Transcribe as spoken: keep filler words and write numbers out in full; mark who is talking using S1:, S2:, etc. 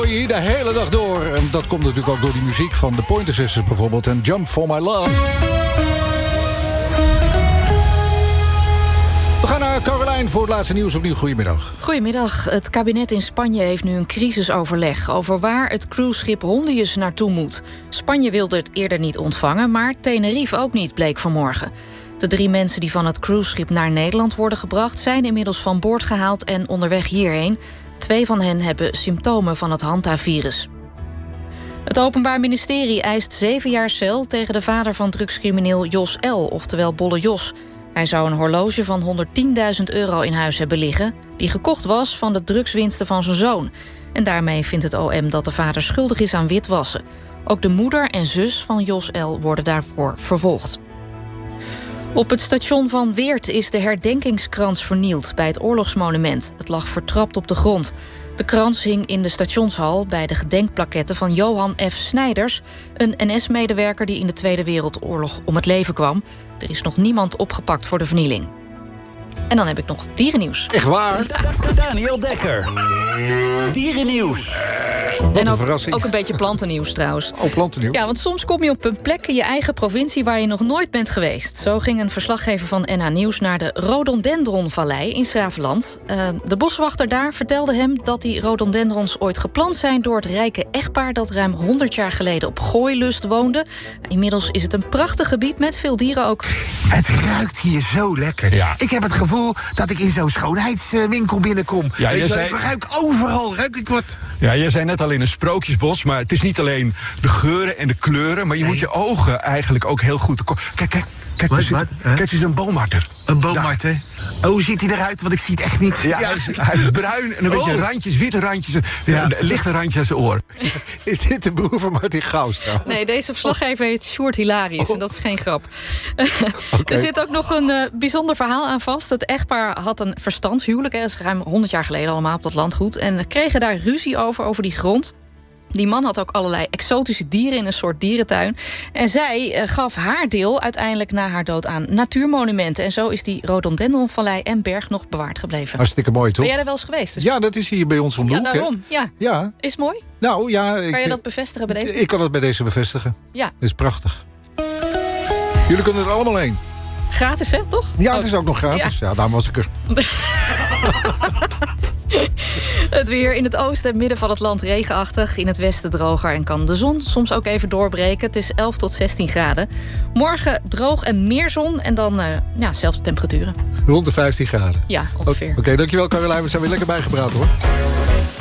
S1: Bowie de hele dag door. En dat komt natuurlijk ook door die muziek van de Pointer Sisters bijvoorbeeld. En Jump for My Love. We gaan naar Caroline voor het laatste nieuws opnieuw. Goedemiddag.
S2: Goedemiddag. Het kabinet in Spanje heeft nu een crisisoverleg over waar het cruiseschip Hondius naartoe moet. Spanje wilde het eerder niet ontvangen, maar Tenerife ook niet, bleek vanmorgen. De drie mensen die van het cruiseschip naar Nederland worden gebracht zijn inmiddels van boord gehaald en onderweg hierheen. Twee van hen hebben symptomen van het hantavirus. Het Openbaar Ministerie eist zeven jaar cel tegen de vader van drugscrimineel Jos L., oftewel Bolle Jos. Hij zou een horloge van honderdtienduizend euro in huis hebben liggen, die gekocht was van de drugswinsten van zijn zoon. En daarmee vindt het O M dat de vader schuldig is aan witwassen. Ook de moeder en zus van Jos L. worden daarvoor vervolgd. Op het station van Weert is de herdenkingskrans vernield bij het oorlogsmonument. Het lag vertrapt op de grond. De krans hing in de stationshal bij de gedenkplaketten van Johan F. Snijders, een N S-medewerker die in de Tweede Wereldoorlog om het leven kwam. Er is nog niemand opgepakt voor de vernieling. En dan heb ik nog dierennieuws.
S1: Echt waar?
S3: Daniel Dekker. Dierennieuws.
S1: Wat
S2: en
S1: een
S2: ook,
S1: verrassing.
S2: ook een beetje plantennieuws trouwens.
S1: Oh, plantennieuws.
S2: Ja, want soms kom je op een plek in je eigen provincie waar je nog nooit bent geweest. Zo ging een verslaggever van N H Nieuws naar de Rhododendronvallei in 's-Graveland. Uh, de boswachter daar vertelde hem dat die rhododendrons ooit geplant zijn door het rijke echtpaar dat ruim honderd jaar geleden op Gooilust woonde. Inmiddels is het een prachtig gebied met veel dieren ook.
S4: Het ruikt hier zo lekker.
S5: Ja.
S4: Ik heb het gevoel dat ik in zo'n schoonheidswinkel binnenkom.
S5: Ja, je
S4: ik,
S5: zei-
S4: ik ruik overal, ruik ik wat.
S5: Ja, jij zei net al in een sprookjesbos, maar het is niet alleen de geuren en de kleuren, maar je
S4: Nee.
S5: moet je ogen eigenlijk ook heel goed... Kijk, kijk, kijk,
S4: Wat,
S5: er zit,
S4: wat, hè?
S5: kijk, er is een boomharter.
S4: Een boomhart, hè? Oh, hoe ziet hij eruit? Want ik zie het echt niet.
S5: Ja, Hij, is, hij is bruin en een beetje
S4: Oh.
S5: randjes, witte randjes, ja.
S4: Ja.
S5: lichte randjes aan zijn oor.
S1: Is dit de broer van Martin Gaus trouwens?
S2: Nee, deze verslaggever heet Sjoerd Hilarius en dat is geen grap.
S1: Oké.
S2: Er zit ook nog een uh, bijzonder verhaal aan vast. Het echtpaar had een verstandshuwelijk, dat is ruim honderd jaar geleden allemaal op dat landgoed. En kregen daar ruzie over, over die grond. Die man had ook allerlei exotische dieren in een soort dierentuin. En zij uh, gaf haar deel uiteindelijk na haar dood aan natuurmonumenten. En zo is die Rhododendronvallei en berg nog bewaard gebleven.
S1: Hartstikke mooi, toch?
S2: Ben jij er wel eens geweest? Dus
S1: Ja, dat is hier bij ons om de
S2: ja,
S1: hoek, hè?
S2: daarom. Ja.
S1: Ja,
S2: Is het mooi?
S1: nou ja... Ik,
S2: Kan je dat bevestigen bij deze?
S1: Ik kan het bij deze bevestigen.
S2: Ja.
S1: Dat is prachtig. Jullie kunnen er allemaal heen.
S2: Gratis, hè, toch?
S1: Ja,
S2: Oh.
S1: het is ook nog gratis. Ja, daarom was ik er.
S2: Het weer in het oosten en midden van het land regenachtig. In het westen droger en kan de zon soms ook even doorbreken. Het is elf tot zestien graden. Morgen droog en meer zon en dan uh, ja, zelfde temperaturen.
S1: Rond de vijftien graden.
S2: Ja,
S1: Oké,
S2: ongeveer.
S1: okay, dankjewel Caroline. We zijn weer lekker bijgepraat, hoor.